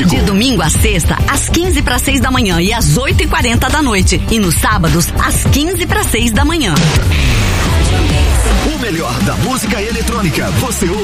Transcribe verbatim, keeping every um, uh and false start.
Acústico. De domingo a sexta, às quinze para seis da manhã e às oito e quarenta da noite. E nos sábados, às quinze para seis da manhã. O melhor da música eletrônica. Você ouve